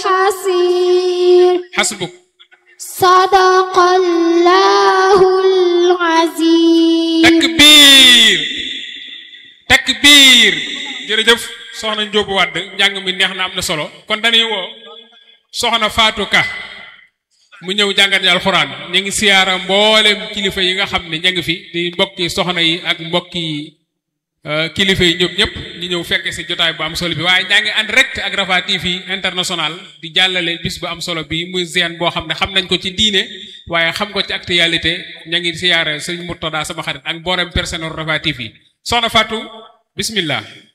الحصير حسبك صدق الله العظيم takbir takbir jërëjëf soxna Njóobu Wàdd njàng mi neex na am na solo kon dañuy woo soxna Fatou Ka mu ñëw jàngat ñu alxuraan ñu ngi siyaara mboolem kilifa yi nga xam ne ña ngi fi di mbokki soxna yi ak mbokki kilifa yi ñëpp ñu ñëw fekk si jotaay bu am solo bi waaye ñaa ngi ànd rek ak Rafah TV international di jàllale bis bu am solo bi muy zian boo xam ne xam nañ ko ci diine waaye xam ko ci actualité ña ngi siyaara sëñ Murtada sama xarit ak mboolem personnel Rafah TV soxna Fatou bismillah